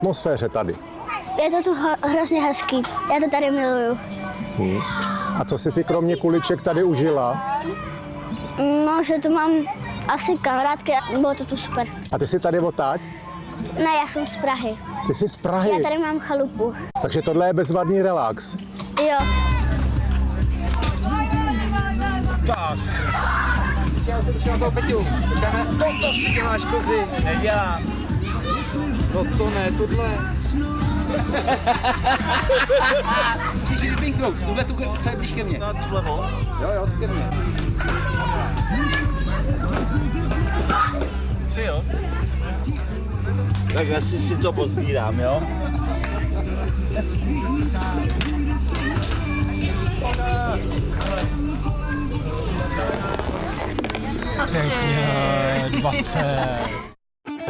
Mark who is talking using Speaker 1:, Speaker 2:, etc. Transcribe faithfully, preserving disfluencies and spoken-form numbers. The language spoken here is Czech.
Speaker 1: atmosféře tady?
Speaker 2: Je to tu ho- hrozně hezký. Já to tady miluju.
Speaker 1: Hmm. A co jsi si kromě kuliček tady užila?
Speaker 2: No, že tu mám asi kamarádky a bylo to tu super.
Speaker 1: A ty jsi tady odtáď?
Speaker 2: Ne, já jsem z Prahy.
Speaker 1: Ty jsi z Prahy,
Speaker 2: Já tady mám chalupu.
Speaker 1: takže tohle je bezvadný relax.
Speaker 2: Jo.
Speaker 3: Pás. Já jsem přišel toho Peťu. No to si děláš kozy. Nedělám. No to ne, tohle. Můžeš jít pinknout, tuhle tu, co je blíž ke mně. Na tuhle vol? Jo, jo, tu ke mně.
Speaker 4: Tři, jo? Tak asi si to pozbírám, jo?
Speaker 5: Pěkně, dvacet.